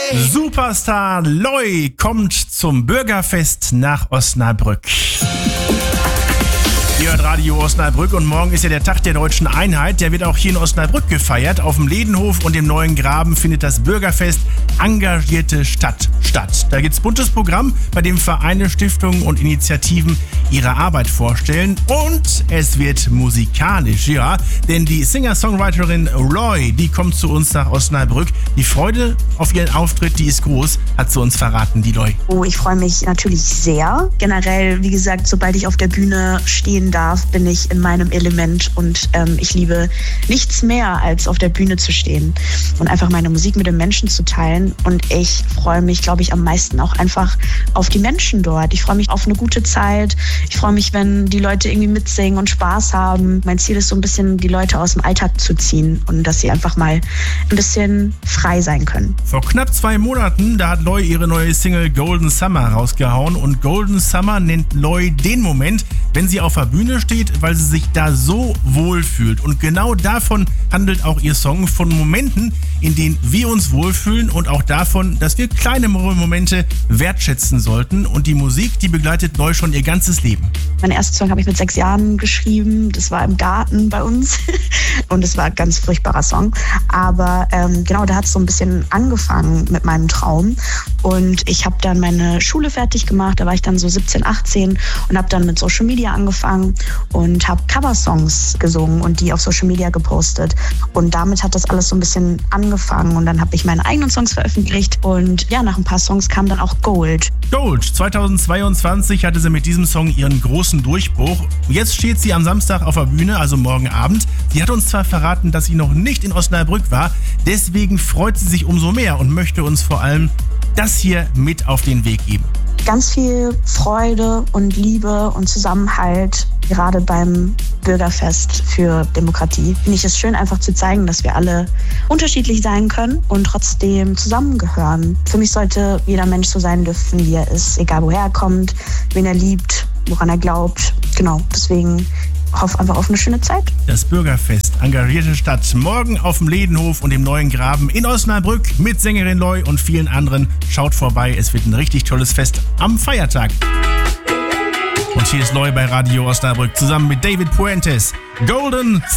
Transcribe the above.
Superstar Loi kommt zum Bürgerfest nach Osnabrück. Ihr hört Radio Osnabrück und morgen ist ja der Tag der Deutschen Einheit. Der wird auch hier in Osnabrück gefeiert. Auf dem Ledenhof und dem Neuen Graben findet das Bürgerfest Engagierte Stadt statt. Da gibt's buntes Programm, bei dem Vereine, Stiftungen und Initiativen ihre Arbeit vorstellen. Und es wird musikalisch, ja. Denn die Singer-Songwriterin Loi, die kommt zu uns nach Osnabrück. Die Freude auf ihren Auftritt, die ist groß, hat sie uns verraten, die Loi. Oh, ich freue mich natürlich sehr. Generell, wie gesagt, sobald ich auf der Bühne stehen darf, bin ich in meinem Element und ich liebe nichts mehr, als auf der Bühne zu stehen und einfach meine Musik mit den Menschen zu teilen. Und ich freue mich, glaube ich, am meisten auch einfach auf die Menschen dort. Ich freue mich auf eine gute Zeit. Ich freue mich, wenn die Leute irgendwie mitsingen und Spaß haben. Mein Ziel ist so ein bisschen, die Leute aus dem Alltag zu ziehen und dass sie einfach mal ein bisschen frei sein können. Vor knapp 2 Monaten, da hat Loi ihre neue Single Golden Summer rausgehauen und Golden Summer nennt Loi den Moment, wenn sie auf der Bühne steht, weil sie sich da so wohl fühlt. Und genau davon handelt auch ihr Song, von Momenten, in denen wir uns wohlfühlen und auch davon, dass wir kleine Momente wertschätzen sollten. Und die Musik, die begleitet Loi schon ihr ganzes Leben. Mein erster Song habe ich mit 6 Jahren geschrieben. Das war im Garten bei uns und es war ein ganz furchtbarer Song. Aber genau, da hat es so ein bisschen angefangen mit meinem Traum. Und ich habe dann meine Schule fertig gemacht. Da war ich dann so 17, 18 und habe dann mit Social Media angefangen und habe Coversongs gesungen und die auf Social Media gepostet. Und damit hat das alles so ein bisschen angefangen. Und dann habe ich meine eigenen Songs veröffentlicht. Und ja, nach ein paar Songs kam dann auch Gold. Gold. 2022 hatte sie mit diesem Song ihren großen Durchbruch. Jetzt steht sie am Samstag auf der Bühne, also morgen Abend. Sie hat uns zwar verraten, dass sie noch nicht in Osnabrück war. Deswegen freut sie sich umso mehr und möchte uns vor allem das hier mit auf den Weg geben. Ganz viel Freude und Liebe und Zusammenhalt, gerade beim Bürgerfest für Demokratie. Finde ich es schön, einfach zu zeigen, dass wir alle unterschiedlich sein können und trotzdem zusammengehören. Für mich sollte jeder Mensch so sein dürfen, wie er ist, egal woher er kommt, wen er liebt, woran er glaubt. Genau, deswegen hoffe einfach auf eine schöne Zeit. Das Bürgerfest Engagierte Stadt morgen auf dem Ledenhof und dem Neuen Graben in Osnabrück mit Sängerin Loi und vielen anderen. Schaut vorbei, es wird ein richtig tolles Fest am Feiertag. Und hier ist Loi bei Radio Osnabrück zusammen mit David Puentes. Golden